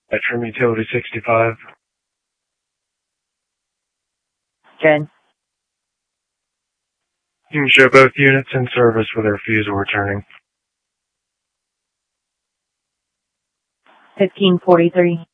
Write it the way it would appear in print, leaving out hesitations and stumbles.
Metro Utility 65. Jen. You can show both units in service with a refusal returning. 1543.